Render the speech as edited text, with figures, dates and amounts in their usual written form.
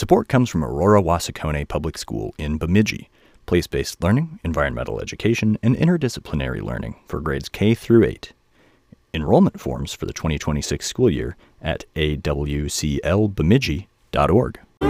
Support comes from Aurora Wasakone Public School in Bemidji, place-based learning, environmental education, and interdisciplinary learning for grades K through 8. Enrollment forms for the 2026 school year at awclbemidji.org.